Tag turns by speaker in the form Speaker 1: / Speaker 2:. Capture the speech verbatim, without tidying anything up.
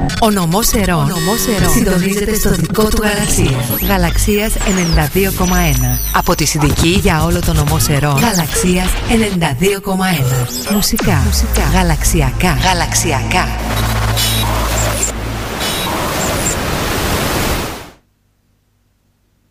Speaker 1: Ο νομός Ερών συντονίζεται στο δικό του γαλαξία. Γαλαξίας ενενήντα δύο κόμμα ένα. Από τη Συνδική για όλο το νομό Ερών. Γαλαξίας ενενήντα δύο κόμμα ένα. Μουσικά, Μουσικά. Γαλαξιακά. Γαλαξιακά.